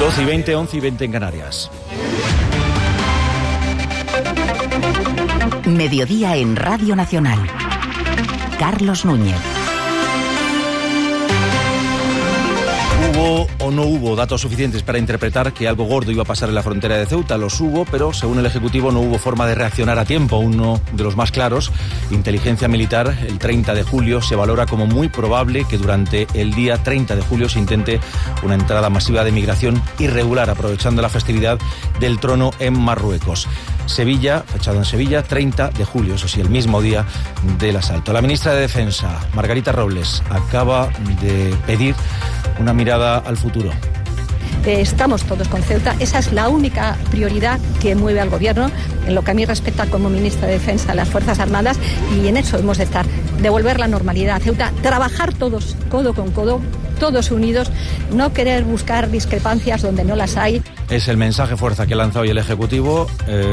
12:20, 11:20 en Canarias. Mediodía en Radio Nacional. Carlos Núñez. ¿Hubo o no hubo datos suficientes para interpretar que algo gordo iba a pasar en la frontera de Ceuta? Los hubo, pero según el Ejecutivo no hubo forma de reaccionar a tiempo. Uno de los más claros, inteligencia militar, el 30 de julio se valora como muy probable que durante el día 30 de julio se intente una entrada masiva de migración irregular, aprovechando la festividad del trono en Marruecos. Sevilla, fechado en Sevilla, 30 de julio, eso sí, el mismo día del asalto. La ministra de Defensa, Margarita Robles, acaba de pedir una mirada al futuro. Estamos todos con Ceuta, esa es la única prioridad que mueve al Gobierno, en lo que a mí respecta como ministra de Defensa, las Fuerzas Armadas, y en eso hemos de estar, devolver la normalidad a Ceuta, trabajar todos, codo con codo, todos unidos, no querer buscar discrepancias donde no las hay. Es el mensaje fuerza que ha lanzado hoy el Ejecutivo.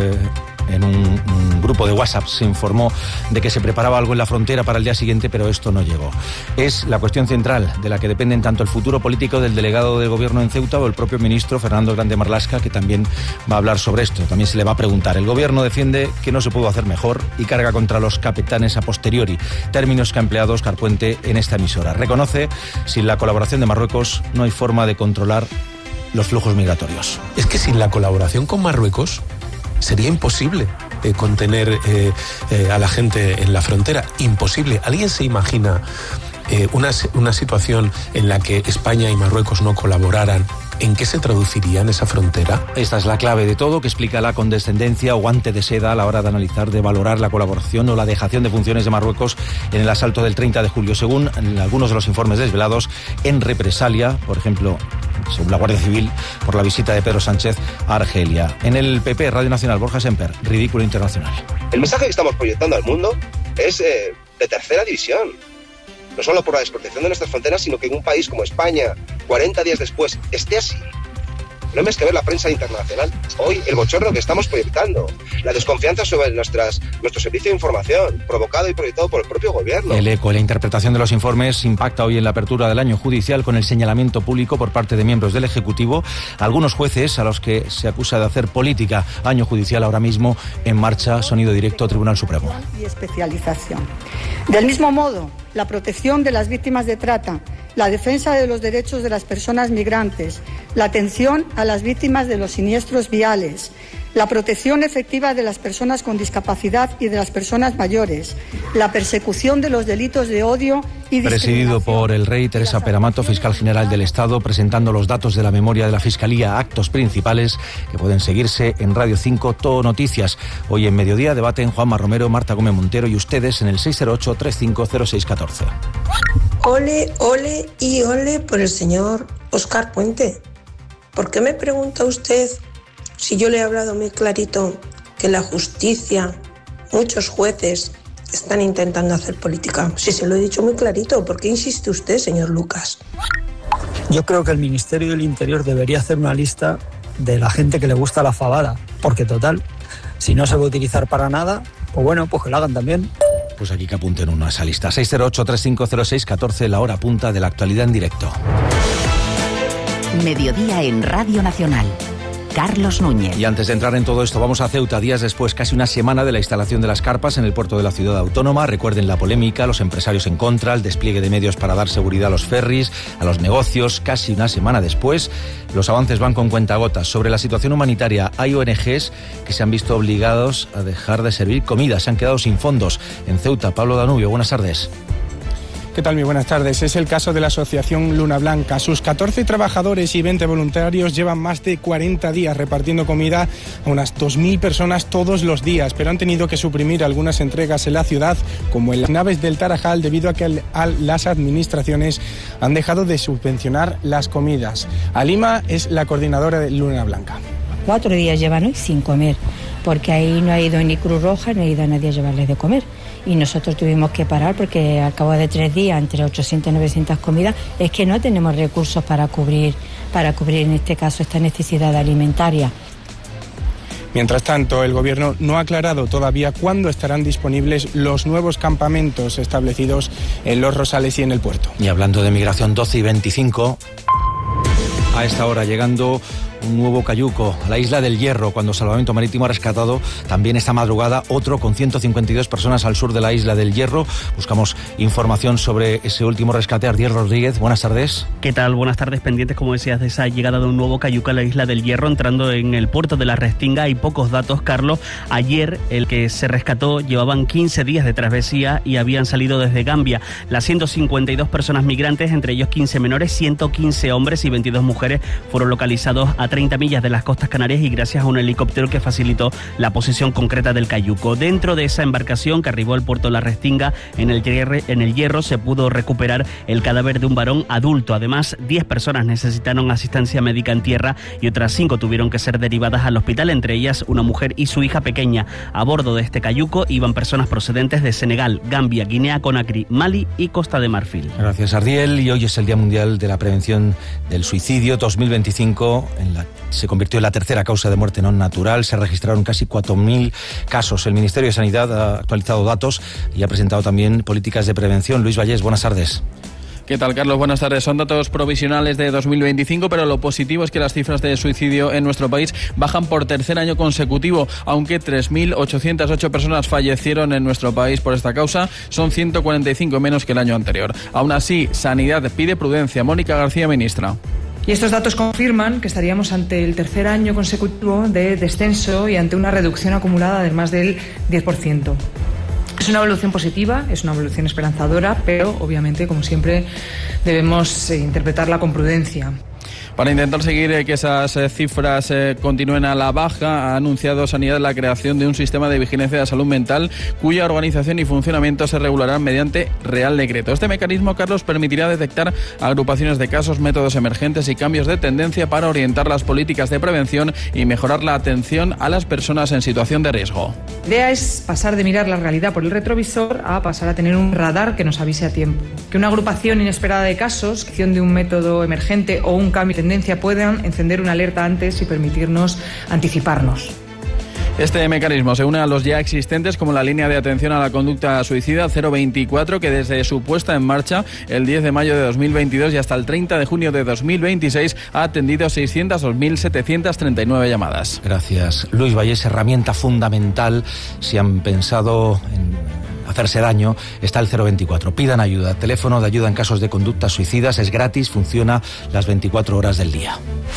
En un grupo de WhatsApp se informó de que se preparaba algo en la frontera para el día siguiente, pero esto no llegó. Es la cuestión central de la que dependen tanto el futuro político del delegado del Gobierno en Ceuta o el propio ministro Fernando Grande Marlaska, que también va a hablar sobre esto. También se le va a preguntar. El Gobierno defiende que no se pudo hacer mejor y carga contra los capitanes a posteriori, términos que ha empleado Óscar Puente en esta emisora. Reconoce, sin la colaboración de Marruecos no hay forma de controlar los flujos migratorios. Es que sin la colaboración con Marruecos sería imposible contener a la gente en la frontera. Imposible. ¿Alguien se imagina una situación en la que España y Marruecos no colaboraran? ¿En qué se traduciría en esa frontera? Esta es la clave de todo, que explica la condescendencia o guante de seda a la hora de analizar, de valorar la colaboración o la dejación de funciones de Marruecos en el asalto del 30 de julio, según algunos de los informes desvelados, en represalia, por ejemplo, según la Guardia Civil, por la visita de Pedro Sánchez a Argelia. En el PP, Radio Nacional, Borja Semper, ridículo internacional. El mensaje que estamos proyectando al mundo es de tercera división. No solo por la desprotección de nuestras fronteras, sino que en un país como España, 40 días después, esté así. No hay más que ver la prensa internacional. Hoy, el bochorno que estamos proyectando, la desconfianza sobre nuestro servicio de información, provocado y proyectado por el propio Gobierno. El eco, la interpretación de los informes impacta hoy en la apertura del año judicial con el señalamiento público por parte de miembros del Ejecutivo, algunos jueces a los que se acusa de hacer política. Año judicial ahora mismo en marcha, sonido directo, Tribunal Supremo. Y especialización. Del mismo modo, la protección de las víctimas de trata, la defensa de los derechos de las personas migrantes, la atención a las víctimas de los siniestros viales, la protección efectiva de las personas con discapacidad y de las personas mayores, la persecución de los delitos de odio y discriminación. Presidido por el rey, Teresa Peramato, fiscal general del Estado, presentando los datos de la memoria de la Fiscalía, actos principales que pueden seguirse en Radio 5, Todo Noticias. Hoy en mediodía debaten Juanma Romero, Marta Gómez Montero y ustedes en el 608-350614. Ole, ole y ole por el señor Óscar Puente. ¿Por qué me pregunta usted si yo le he hablado muy clarito que la justicia, muchos jueces están intentando hacer política? Si se lo he dicho muy clarito, ¿por qué insiste usted, señor Lucas? Yo creo que el Ministerio del Interior debería hacer una lista de la gente que le gusta la fabada, porque total, si no se va a utilizar para nada, pues bueno, pues que lo hagan también. Pues aquí que apunten uno a esa lista. 608-350614, la hora punta de la actualidad en directo. Mediodía en Radio Nacional. Carlos Núñez. Y antes de entrar en todo esto, vamos a Ceuta, días después, casi una semana de la instalación de las carpas en el puerto de la ciudad autónoma. Recuerden la polémica, los empresarios en contra, el despliegue de medios para dar seguridad a los ferries, a los negocios. Casi una semana después, los avances van con cuentagotas. Sobre la situación humanitaria, hay ONGs que se han visto obligados a dejar de servir comida, se han quedado sin fondos. En Ceuta, Pablo Danubio, buenas tardes. ¿Qué tal? Muy buenas tardes. Es el caso de la asociación Luna Blanca. Sus 14 trabajadores y 20 voluntarios llevan más de 40 días repartiendo comida a unas 2.000 personas todos los días, pero han tenido que suprimir algunas entregas en la ciudad, como en las naves del Tarajal, debido a que las administraciones han dejado de subvencionar las comidas. Alima es la coordinadora de Luna Blanca. 4 días llevan hoy sin comer, porque ahí no ha ido ni Cruz Roja, no ha ido a nadie a llevarles de comer. Y nosotros tuvimos que parar porque al cabo de 3 días, entre 800 y 900 comidas, es que no tenemos recursos para cubrir en este caso esta necesidad alimentaria. Mientras tanto, el Gobierno no ha aclarado todavía cuándo estarán disponibles los nuevos campamentos establecidos en Los Rosales y en el puerto. Y hablando de migración, 12:25... a esta hora, llegando un nuevo cayuco a la isla del Hierro, cuando Salvamento Marítimo ha rescatado también esta madrugada otro con 152 personas al sur de la isla del Hierro. Buscamos información sobre ese último rescate. Ardiel Rodríguez, buenas tardes. ¿Qué tal? Buenas tardes, pendientes, como decías, de esa llegada de un nuevo cayuco a la isla del Hierro, entrando en el puerto de la Restinga. Hay pocos datos, Carlos. Ayer el que se rescató llevaban 15 días de travesía y habían salido desde Gambia. Las 152 personas migrantes, entre ellos 15 menores, 115 hombres y 22 mujeres, fueron localizados a 30 millas de las costas canarias y gracias a un helicóptero que facilitó la posición concreta del cayuco. Dentro de esa embarcación que arribó al puerto de la Restinga, en el Hierro, se pudo recuperar el cadáver de un varón adulto. Además, 10 personas necesitaron asistencia médica en tierra y otras 5 tuvieron que ser derivadas al hospital, entre ellas una mujer y su hija pequeña. A bordo de este cayuco iban personas procedentes de Senegal, Gambia, Guinea-Conakry, Mali y Costa de Marfil. Gracias, Ardiel. Y hoy es el Día Mundial de la Prevención del Suicidio 2025. Se convirtió en la tercera causa de muerte no natural. Se registraron casi 4.000 casos. El Ministerio de Sanidad ha actualizado datos y ha presentado también políticas de prevención. Luis Vallés, buenas tardes. ¿Qué tal, Carlos? Buenas tardes. Son datos provisionales de 2025, pero lo positivo es que las cifras de suicidio en nuestro país bajan por tercer año consecutivo, aunque 3.808 personas fallecieron en nuestro país por esta causa, son 145 menos que el año anterior. Aún así, Sanidad pide prudencia. Mónica García, ministra. Y estos datos confirman que estaríamos ante el tercer año consecutivo de descenso y ante una reducción acumulada de más del 10%. Es una evolución positiva, es una evolución esperanzadora, pero obviamente, como siempre, debemos interpretarla con prudencia. Para intentar seguir que esas cifras continúen a la baja, ha anunciado Sanidad la creación de un sistema de vigilancia de salud mental cuya organización y funcionamiento se regularán mediante Real Decreto. Este mecanismo, Carlos, permitirá detectar agrupaciones de casos, métodos emergentes y cambios de tendencia para orientar las políticas de prevención y mejorar la atención a las personas en situación de riesgo. La idea es pasar de mirar la realidad por el retrovisor a pasar a tener un radar que nos avise a tiempo. Que una agrupación inesperada de casos, acción de un método emergente o un cambio de tendencia puedan encender una alerta antes y permitirnos anticiparnos. Este mecanismo se une a los ya existentes, como la línea de atención a la conducta suicida 024, que desde su puesta en marcha el 10 de mayo de 2022 y hasta el 30 de junio de 2026 ha atendido 602.739 llamadas. Gracias, Luis Vallés. Herramienta fundamental si han pensado en hacerse daño, está el 024. Pidan ayuda. Teléfono de ayuda en casos de conductas suicidas. Es gratis, funciona las 24 horas del día.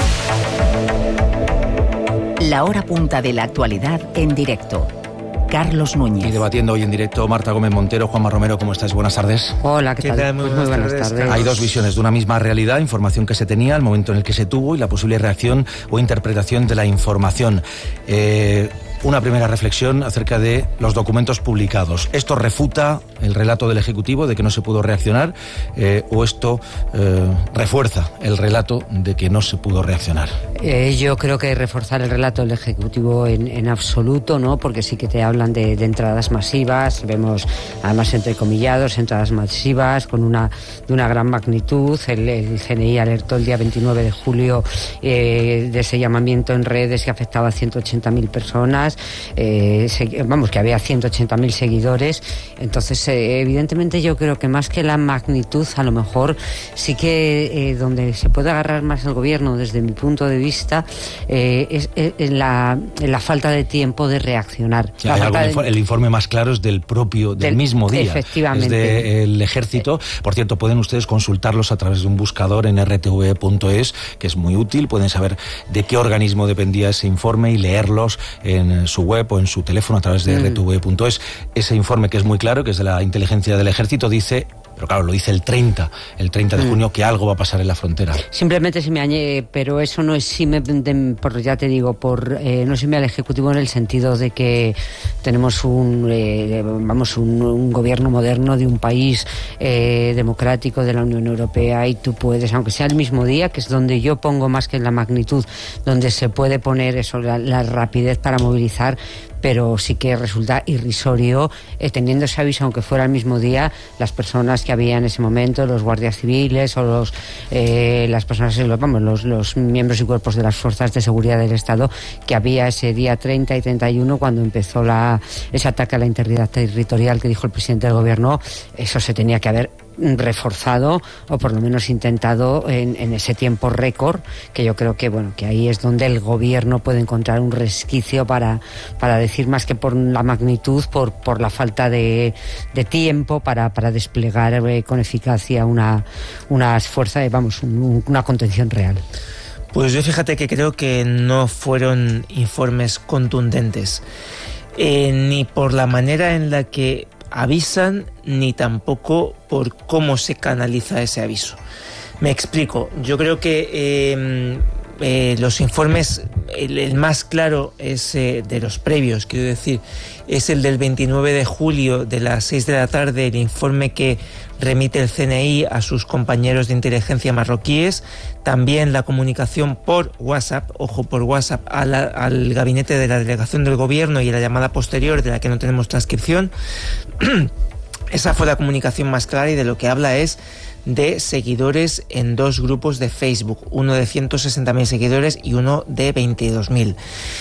La hora punta de la actualidad en directo. Carlos Núñez. Y debatiendo hoy en directo Marta Gómez Montero. Juanma Romero, ¿cómo estás? Buenas tardes. Hola, ¿qué tal? Muy buenas tardes. Hay dos visiones de una misma realidad, información que se tenía, el momento en el que se tuvo y la posible reacción o interpretación de la información. Una primera reflexión acerca de los documentos publicados. ¿Esto refuta el relato del Ejecutivo de que no se pudo reaccionar o esto refuerza el relato de que no se pudo reaccionar? Yo creo que reforzar el relato del Ejecutivo en absoluto, ¿no? Porque sí que te hablan de entradas masivas, vemos además entrecomillados, entradas masivas de una gran magnitud. El CNI alertó el día 29 de julio de ese llamamiento en redes que afectaba a 180.000 personas. Que había 180.000 seguidores. Entonces, evidentemente yo creo que más que la magnitud, a lo mejor sí que donde se puede agarrar más el gobierno desde mi punto de vista es en la falta de tiempo de reaccionar. Sí, el informe más claro es del mismo día. Efectivamente. Es del Ejército. Por cierto, pueden ustedes consultarlos a través de un buscador en rtve.es, que es muy útil. Pueden saber de qué organismo dependía ese informe y leerlos en su web o en su teléfono a través de rtve.es. Ese informe, que es muy claro, que es de la inteligencia del Ejército, dice, pero claro, lo dice el 30 de junio, que algo va a pasar en la frontera. Simplemente se me añade, pero eso no exime, ya te digo, no exime al Ejecutivo en el sentido de que tenemos un gobierno moderno de un país democrático de la Unión Europea, y tú puedes, aunque sea el mismo día, que es donde yo pongo más que en la magnitud, donde se puede poner eso, la rapidez para movilizar, pero sí que resulta irrisorio, teniendo ese aviso, aunque fuera el mismo día, las personas que había en ese momento, los guardias civiles o las personas, los miembros y cuerpos de las fuerzas de seguridad del Estado, que había ese día 30 y 31 cuando empezó ese ataque a la integridad territorial que dijo el presidente del gobierno. Eso se tenía que haber reforzado o por lo menos intentado en ese tiempo récord, que yo creo que que ahí es donde el gobierno puede encontrar un resquicio para decir, más que por la magnitud, por la falta de tiempo para desplegar con eficacia una fuerza, una contención real. Pues yo fíjate que creo que no fueron informes contundentes, ni por la manera en la que avisan, ni tampoco por cómo se canaliza ese aviso. Me explico. Yo creo que los informes, el más claro es de los previos, quiero decir, es el del 29 de julio de las 6 de la tarde, el informe que remite el CNI a sus compañeros de inteligencia marroquíes, también la comunicación por WhatsApp, por WhatsApp al gabinete de la delegación del gobierno y la llamada posterior de la que no tenemos transcripción. Esa fue la comunicación más clara, y de lo que habla es de seguidores en dos grupos de Facebook, uno de 160.000 seguidores y uno de 22.000,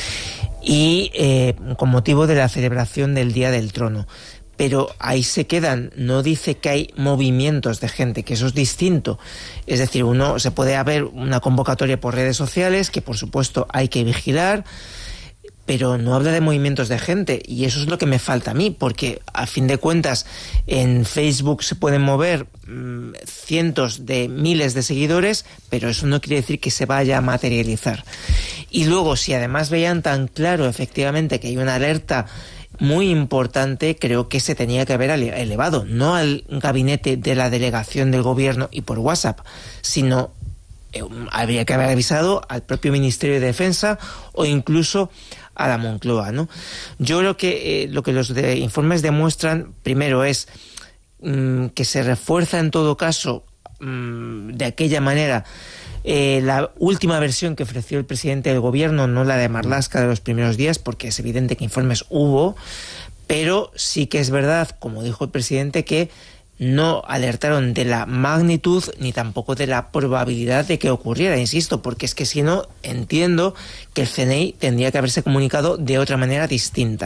y con motivo de la celebración del Día del Trono. Pero ahí se quedan, no dice que hay movimientos de gente, que eso es distinto. Es decir, se puede haber una convocatoria por redes sociales, que por supuesto hay que vigilar, pero no habla de movimientos de gente, y eso es lo que me falta a mí, porque a fin de cuentas en Facebook se pueden mover cientos de miles de seguidores, pero eso no quiere decir que se vaya a materializar. Y luego, si además veían tan claro efectivamente que hay una alerta muy importante, creo que se tenía que haber elevado, no al gabinete de la delegación del gobierno y por WhatsApp, sino habría que haber avisado al propio Ministerio de Defensa o incluso a la Moncloa, ¿no? Yo creo que lo que los informes demuestran, primero, es que se refuerza en todo caso de aquella manera la última versión que ofreció el presidente del gobierno, no la de Marlaska de los primeros días, porque es evidente que informes hubo, pero sí que es verdad, como dijo el presidente, que no alertaron de la magnitud ni tampoco de la probabilidad de que ocurriera, insisto, porque es que si no, entiendo que el CNI tendría que haberse comunicado de otra manera distinta.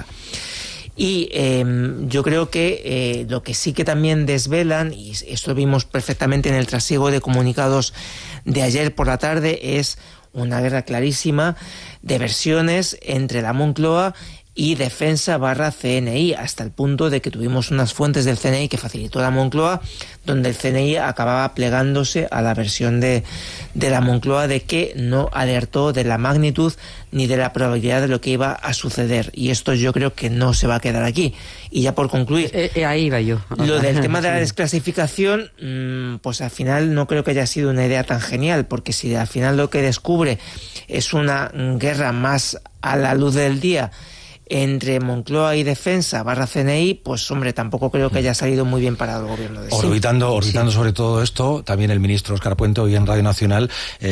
Y yo creo que lo que sí que también desvelan, y esto lo vimos perfectamente en el trasiego de comunicados de ayer por la tarde, es una guerra clarísima de versiones entre la Moncloa y Defensa/CNI, hasta el punto de que tuvimos unas fuentes del CNI que facilitó la Moncloa, donde el CNI acababa plegándose a la versión de la Moncloa de que no alertó de la magnitud ni de la probabilidad de lo que iba a suceder. Y esto yo creo que no se va a quedar aquí. Y ya por concluir, ahí iba yo. Lo del tema de la desclasificación, pues al final no creo que haya sido una idea tan genial, porque si al final lo que descubre es una guerra más a la luz del día entre Moncloa y Defensa/CNI, pues hombre, tampoco creo que haya salido muy bien para el gobierno de Orbitando sobre todo esto, también el ministro Óscar Puente hoy en Radio Nacional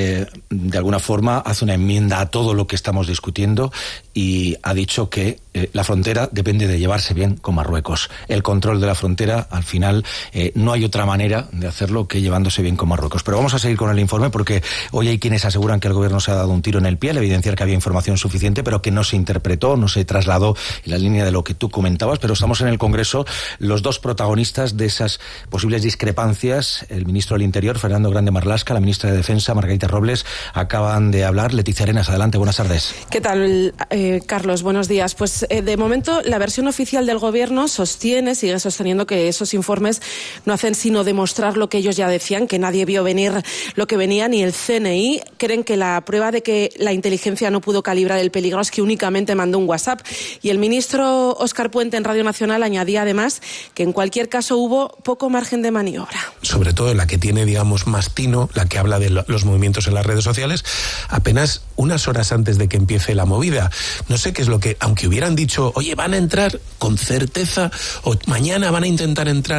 de alguna forma hace una enmienda a todo lo que estamos discutiendo y ha dicho que la frontera depende de llevarse bien con Marruecos. El control de la frontera, al final, no hay otra manera de hacerlo que llevándose bien con Marruecos. Pero vamos a seguir con el informe, porque hoy hay quienes aseguran que el gobierno se ha dado un tiro en el pie al evidenciar que había información suficiente, pero que no se interpretó, no se trasladó en la línea de lo que tú comentabas. Pero estamos en el Congreso los dos protagonistas de esas posibles discrepancias. El ministro del Interior, Fernando Grande Marlaska, la ministra de Defensa, Margarita Robles, acaban de hablar. Leticia Arenas, adelante, buenas tardes. ¿Qué tal, Carlos? Buenos días. Pues de momento la versión oficial del gobierno sigue sosteniendo que esos informes no hacen sino demostrar lo que ellos ya decían, que nadie vio venir lo que venía, ni el CNI. Creen que la prueba de que la inteligencia no pudo calibrar el peligro es que únicamente mandó un WhatsApp. Y el ministro Óscar Puente en Radio Nacional añadía además que en cualquier caso hubo poco margen de maniobra. Sobre todo la que tiene, digamos, más tino, la que habla de los movimientos en las redes sociales, apenas unas horas antes de que empiece la movida. No sé qué es lo que, aunque hubieran dicho, oye, van a entrar con certeza, o mañana van a intentar entrar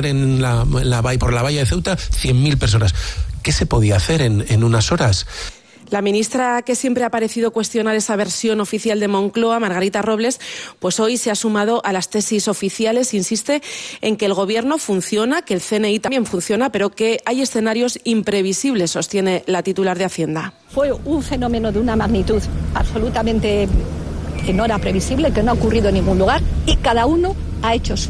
por la valla de Ceuta 100.000 personas. ¿Qué se podía hacer en unas horas? La ministra, que siempre ha parecido cuestionar esa versión oficial de Moncloa, Margarita Robles, pues hoy se ha sumado a las tesis oficiales, insiste en que el gobierno funciona, que el CNI también funciona, pero que hay escenarios imprevisibles, sostiene la titular de Hacienda. Fue un fenómeno de una magnitud absolutamente que no era previsible, que no ha ocurrido en ningún lugar, y cada uno ha hecho su